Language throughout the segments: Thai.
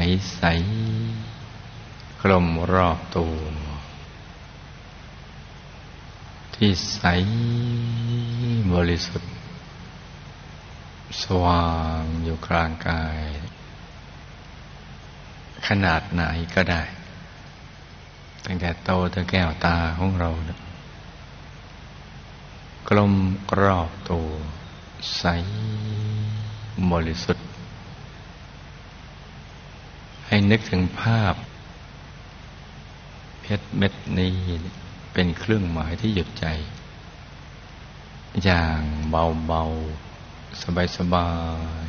สๆกลมรอบตัวที่ใสบริสุทธิ์สว่างอยู่กลางกายขนาดไหนก็ได้ตั้งแต่โตถึงแก้วตาของเรากลมรอบตัวใสบริสุทธิ์ให้นึกถึงภาพเพชรเม็ดนี้เป็นเครื่องหมายที่หยุดใจอย่างเบาๆสบาย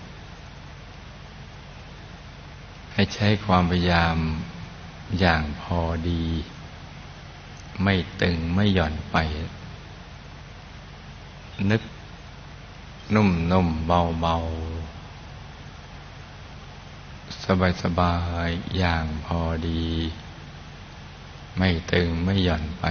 ๆให้ใช้ความพยายามอย่างพอดีไม่ตึงไม่หย่อนไปนึกนุ่มๆเบาๆสบายๆอย่างพอดีไม่ตึงไม่หย่อนไป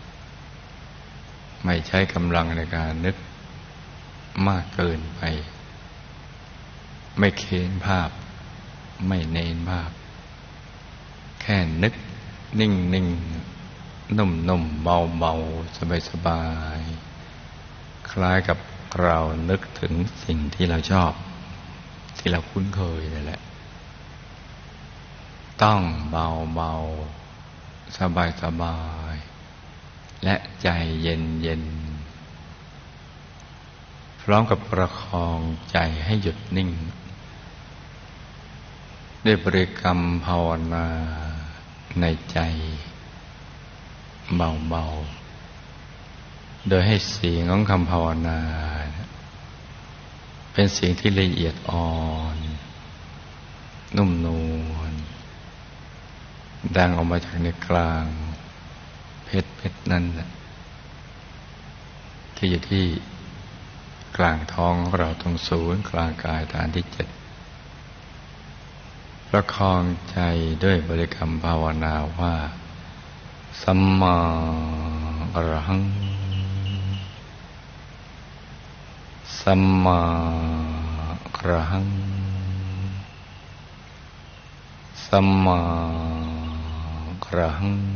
ไม่ใช้กำลังในการนึกมากเกินไปไม่เค้นภาพไม่เน้นภาพแค่นึกนิ่งๆนุ่มๆเบาๆสบายๆคล้ายกับเรานึกถึงสิ่งที่เราชอบที่เราคุ้นเคยนั่นแหละต้องเบาๆสบายๆและใจเย็นๆพร้อมกับประคองใจให้หยุดนิ่งด้วยบริกรรมภาวนาในใจเบาๆโดยให้เสียงของคำภาวนาเป็นเสียงที่ละเอียดอ่อนนุ่มนวลดังออกมาจากในกลางเพชรนั่นที่อยู่ที่กลางท้องของเราตรงศูนย์กลางกายฐานที่7ประคองใจด้วยบริกรรมภาวนาว่าสัมมาอรหังสัมมาอรหังสัมมาอรหัง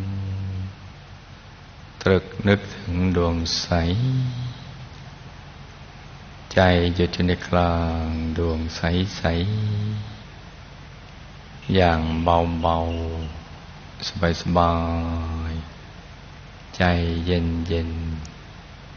ตรึกนึกถึงดวงใสใจหยุดอยู่ในกลางดวงใสๆอย่างเบาๆสบายๆใจเย็นๆ